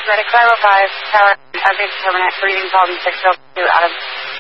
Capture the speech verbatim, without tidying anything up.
Medic five oh five, tower, object permanent, breathing problem six oh two, Adam.